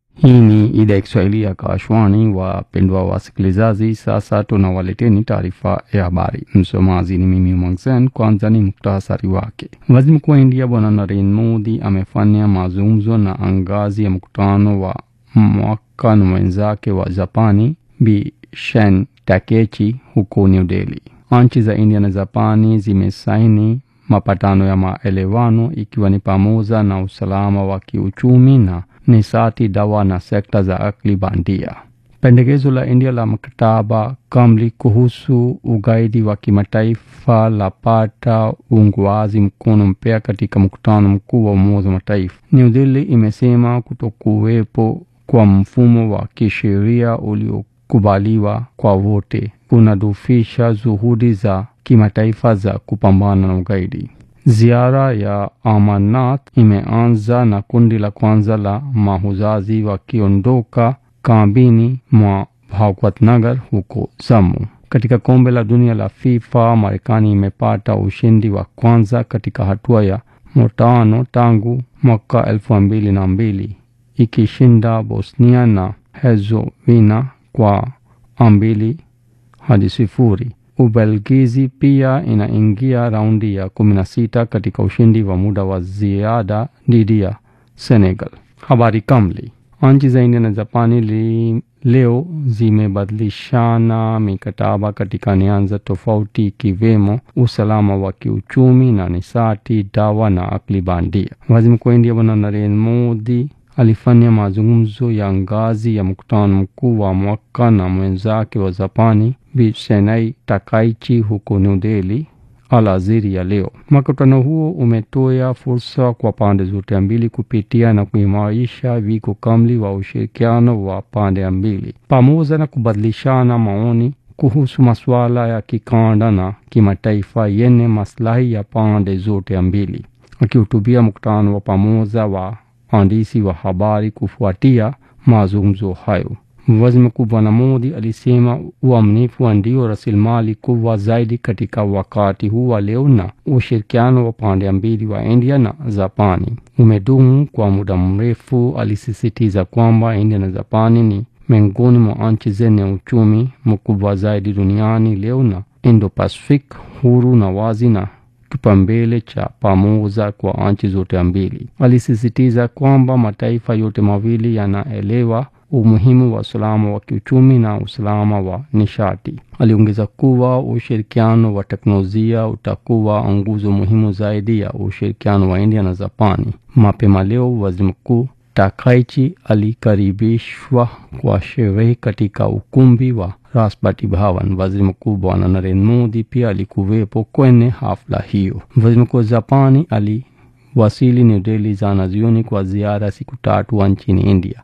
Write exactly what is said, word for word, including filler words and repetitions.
Hii ni idhaa ya Kiswahili ya Kashwani. Wapendwa wasikilizaji, sasa tunawaleteni taarifa ya habari. Msomaji ni mimi Mangsen. Kwanza ni muktasari wake. Waziri Mkuu wa India Bwana Narendra Modi amefanya mazungumzo na angazi ya mkutano wa mwaka na mwenzake wa Japani Bi Shin Takechi huko New Delhi. Nchi za India na Japani zimesaini mapatano ya maelewano ikiwa ni pamoja na usalama wa kiuchumi na nishati, dawa na sekta za akili bandia. Pendekezo la India la mkataba kamili kuhusu ugaidi wa kimataifa lapata uungwaji mkono mpya katika mkutano mkuu wa Umoja wa Mataifa. New Delhi imesema kutokuwepo kwa mfumo wa kisheria uliokubaliwa kwa wote kunadhoofisha juhudi za kimataifa za kupambana na ugaidi. Ziara ya Amarnath imeanza na kundi la kwanza la mahujaji wakiondoka kambini mwa Bhagwatnagar huko Jammu. Katika kombe la dunia la FIFA, Marekani imepata ushindi wa kwanza katika hatua ya mtoano tangu mwaka elfu mbili na mbili ikishinda Bosnia na Herzegovina kwa mbili hadi sifuri. Ubelgizi pia inaingia raundi ya kumi na sita katika ushindi wa muda wa ziada dhidi ya Senegal. Habari kamili. Nchi za India na Japani li, leo zimebadilishana mikataba katika nyanja tofauti ikiwemo usalama wa kiuchumi na nishati, dawa na akili bandia. Waziri Mkuu wa India Bwana Narendra Modi alifanya mazungumzo ya ngazi ya mkutano mkuu wa mwaka na mwenzake wa Japani Bi Shin Takaichi huko New Delhi alasiri ya leo. Mkutano huo umetoa fursa kwa pande zote mbili kupitia na kuimarisha wigo kamili wa ushirikiano wa pande mbili pamoja na kubadilishana maoni kuhusu masuala ya kikanda na kimataifa yenye maslahi ya pande zote mbili. Akihutubia mkutano wa pamoja wa waandishi wa habari kufuatia mazungumzo hayo, Waziri Mkuu Bwana Modi alisema uaminifu ndio rasilimali kubwa zaidi katika wakati huu wa leo, na ushirikiano wa pande mbili wa India na Japani umedumu kwa muda mrefu. Alisisitiza kwamba India na Japani ni miongoni mwa nchi zenye uchumi mkubwa zaidi duniani leo, na Indo-Pacific huru na wazi na kipaumbele cha pamoja kwa nchi zote mbili. Alisisitiza kwamba mataifa yote mawili yanaelewa umuhimu wa usalama wa kiuchumi na usalama wa nishati. Aliongeza kuwa ushirikiano wa teknolojia utakuwa nguzo muhimu zaidi ya ushirikiano wa India na Japani. Mapema leo, Waziri Mkuu Takaichi alikaribishwa kwa sherehe katika ukumbi wa Rashtrapati Bhavan. Waziri Mkuu Bwana Narendra Modi pia alikuwepo kwenye hafla hiyo. Waziri Mkuu wa Japani aliwasili New Delhi jana jioni kwa ziara siku tatu nchini India.